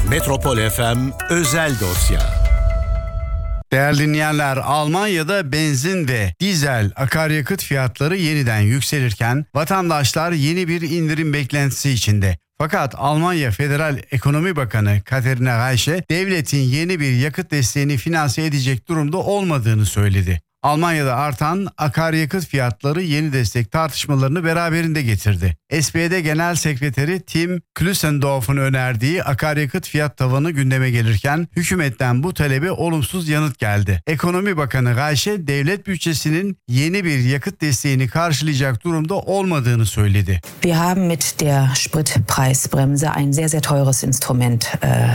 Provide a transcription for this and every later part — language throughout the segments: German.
Metropol FM özel dosya. Değerli dinleyenler, Almanya'da benzin ve dizel akaryakıt fiyatları yeniden yükselirken vatandaşlar yeni bir indirim beklentisi içinde. Fakat Almanya Federal Ekonomi Bakanı Katharina Reiche devletin yeni bir yakıt desteğini finanse edecek durumda olmadığını söyledi. Almanya'da artan akaryakıt fiyatları yeni destek tartışmalarını beraberinde getirdi. SPD Genel Sekreteri Tim Klüssendorf'un önerdiği akaryakıt fiyat tavanı gündeme gelirken hükümetten bu talebe olumsuz yanıt geldi. Ekonomi Bakanı Reiche devlet bütçesinin yeni bir yakıt desteğini karşılayacak durumda olmadığını söyledi. Wir haben mit der Spritpreisbremse ein sehr, sehr teures Instrument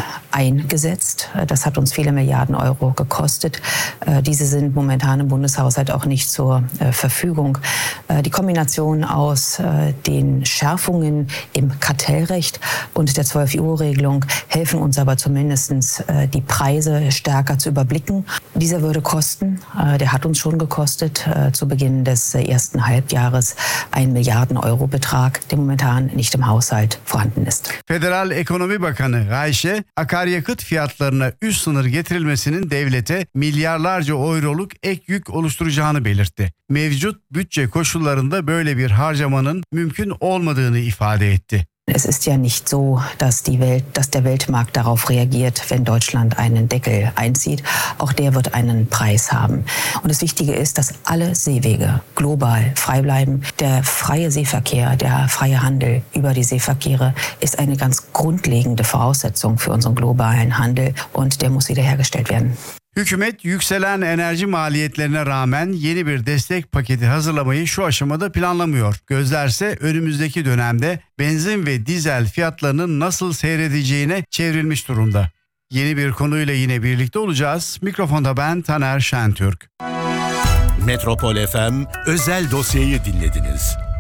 eingesetzt. Das hat uns viele Milliarden Euro gekostet. Diese sind momentan im Bundeshaushalt auch nicht zur Verfügung. Die Kombination aus den Schärfungen im Kartellrecht und der 12-Euro-Regelung helfen uns aber zumindest, die Preise stärker zu überblicken. Dieser würde kosten, der hat uns schon gekostet, zu Beginn des ersten Halbjahres 1 Milliarden Euro Betrag, der momentan nicht im Haushalt vorhanden ist. Federal Ekonomi Bakanı Reiche, akaryakıt fiyatlarına üst sınır getirilmesinin devlete milyarlarca euroluk ek yük oluşturacağını belirtti. Mevcut bütçe koşullarında böyle bir harcamanın mümkün olmadığını ifade etti. Es ist ja nicht so, dass der Weltmarkt darauf reagiert, wenn Deutschland einen Deckel einzieht. Auch der wird einen Preis haben. Und das Wichtige ist, dass alle Seewege global frei bleiben. Der freie Seeverkehr, der freie Handel über die Seeverkehre ist eine ganz grundlegende Voraussetzung für unseren globalen Handel und der muss wiederhergestellt werden. Hükümet yükselen enerji maliyetlerine rağmen yeni bir destek paketi hazırlamayı şu aşamada planlamıyor. Gözlerse önümüzdeki dönemde benzin ve dizel fiyatlarının nasıl seyredeceğine çevrilmiş durumda. Yeni bir konuyla yine birlikte olacağız. Mikrofonda ben Taner Şentürk. Metropol FM özel dosyayı dinlediniz.